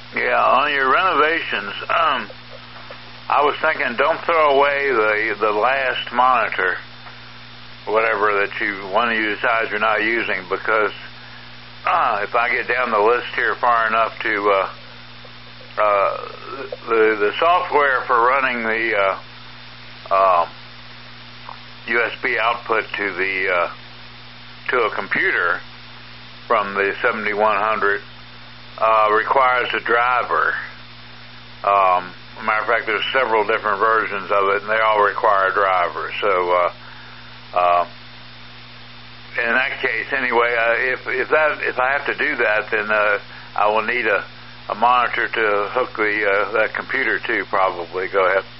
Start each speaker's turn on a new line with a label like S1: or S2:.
S1: Yeah, on your renovations, I was thinking, don't throw away the last monitor, whatever that one you decide you're not using, because if I get down the list here far enough to the software for running the USB output to a computer from the 7100 requires a driver. Matter of fact, there's several different versions of it, and they all require drivers. So, in that case, anyway, if I have to do that, then I will need a monitor to hook that computer to. Probably. Go ahead.